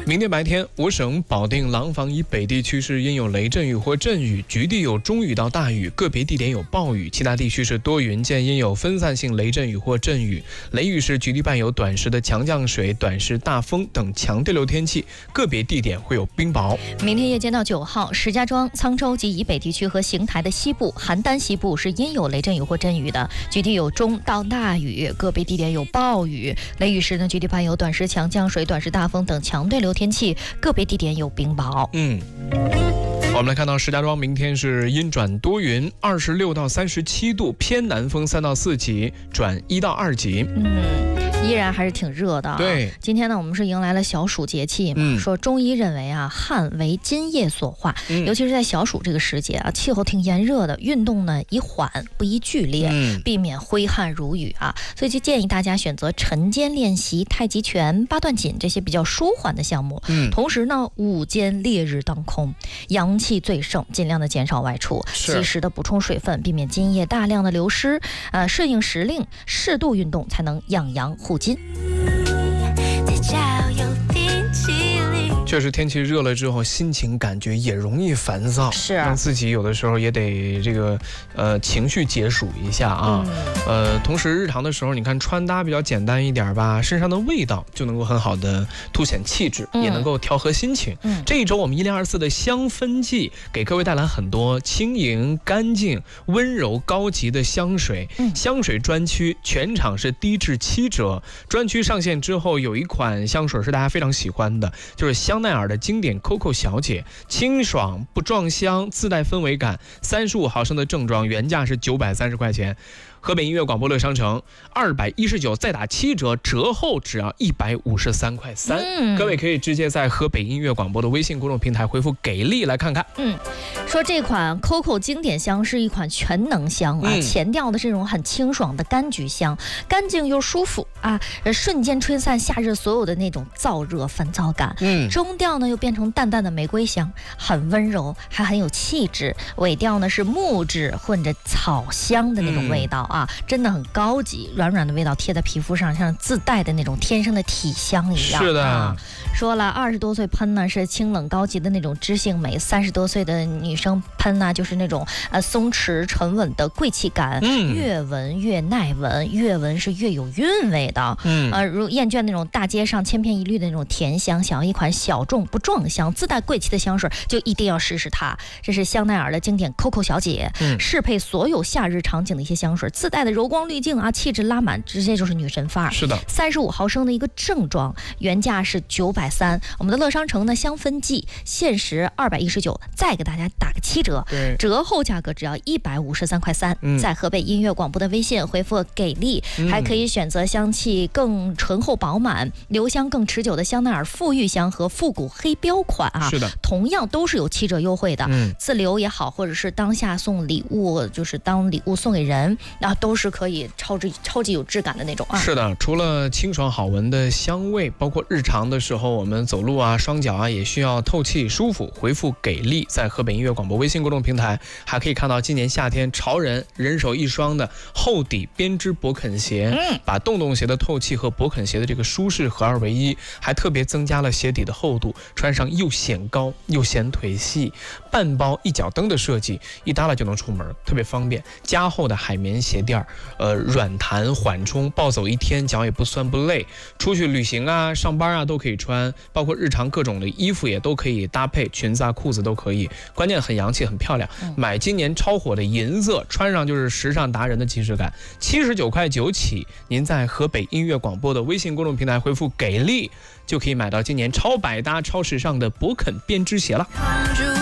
明天白天，我省保定廊坊以北地区是阴有雷阵雨或阵雨，局地有中雨到大雨，个别地点有暴雨，其他地区是多云见阴有分散性雷阵雨或阵雨。雷雨时局地伴有短时的强降水、短时大风等强对流天气，个别地点会有冰雹。 明天夜间到9号，石家庄、沧州及以北地区和邢台的西部、邯郸西部是阴有雷阵雨或阵雨的，局地有中到大雨，个别地点有暴雨。雷雨时呢，局地伴有短时强降水、短时大风等强对流天气，个别地点有冰雹。 我们来看到石家庄明天是阴转多云，26到37度，偏南风3到4级，转1到2级。 依然还是挺热的。 对， 今天呢，我们是迎来了小暑节气嘛，说中医认为啊，汗为津液所化，尤其是在小暑这个时节啊，气候挺炎热的，运动呢宜缓不宜剧烈，避免挥汗如雨啊，所以就建议大家选择晨间练习太极拳、八段锦这些比较舒缓的项目。同时呢，午间烈日当空，阳气最盛，尽量的减少外出，及时的补充水分，避免津液大量的流失。顺应时令，适度运动才能养阳护筋。 确实天气热了之后，心情感觉也容易烦躁， 是让自己有的时候也得这个情绪解暑一下啊。同时日常的时候，你看穿搭比较简单一点吧，身上的味道就能够很好的凸显气质，也能够调和心情。这一周我们1024的香氛季给各位带来很多轻盈、干净、温柔、高级的香水。香水专区全场是低至7折。专区上线之后，有一款香水是大家非常喜欢的，就是香奈儿的经典 COCO 小姐，清爽不撞香，自带氛围感，35毫升的正装，原价是930块钱。河北音乐广播乐商城219再打7折，折后只要153块3。各位可以直接在河北音乐广播的微信公众平台回复给力来看看。 说这款 COCO 经典香是一款全能香啊，前调的这种很清爽的柑橘香，干净又舒服啊，瞬间吹散夏日所有的那种燥热烦躁感。中调呢又变成淡淡的玫瑰香，很温柔，还很有气质。尾调呢是木质混着草香的那种味道。真的很高级，软软的味道贴在皮肤上，像自带的那种天生的体香一样。 是的， 说了20多岁喷呢是清冷高级的那种知性美，30多岁的女生喷呢就是那种松弛沉稳的贵气感，越闻越耐闻，越闻是越有韵味的。如厌倦那种大街上千篇一律的那种甜香，想要一款小众不撞香、自带贵气的香水，就一定要试试它。这是香奈儿的经典 COCO 小姐，适配所有夏日场景的一些香水。自带的柔光滤镜啊，气质拉满，直接就是女神范儿。 是的 ，35毫升的一个正装，原价是930。我们的乐商城呢，香氛季限时219，再给大家打个7折，折后价格只要153块3。在河北音乐广播的微信回复给力，还可以选择香气更醇厚饱满、留香更持久的香奈儿馥郁香和复古黑标款啊。 是的， 同样都是有7折优惠的。自留也好，或者是当下送礼物，就是当礼物送给人。都是可以超级有质感的那种啊！ 是的，除了清爽好闻的香味，包括日常的时候我们走路啊、双脚啊也需要透气舒服。回复给力，在河北音乐广播微信公众平台还可以看到今年夏天潮人手一双的厚底编织勃肯鞋，把洞洞鞋的透气和勃肯鞋的这个舒适合二为一，还特别增加了鞋底的厚度，穿上又显高又显腿细，半包一脚蹬的设计，一耷拉就能出门，特别方便。加厚的海绵鞋垫，软弹缓冲，暴走一天脚也不酸不累，出去旅行啊、上班啊都可以穿，包括日常各种的衣服也都可以搭配，裙子啊、裤子都可以，关键很洋气、很漂亮。买今年超火的银色，穿上就是时尚达人的即视感，79块9起。您在河北音乐广播的微信公众平台回复给力，就可以买到今年超百搭、超时尚的勃肯编织鞋了。